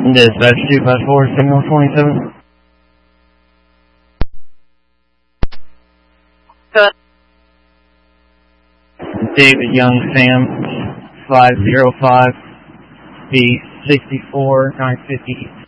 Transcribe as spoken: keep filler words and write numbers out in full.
Dispatch two five four, signal twenty-seven. Good. David Young, Sam, five zero five, B sixty-four, nine fifty.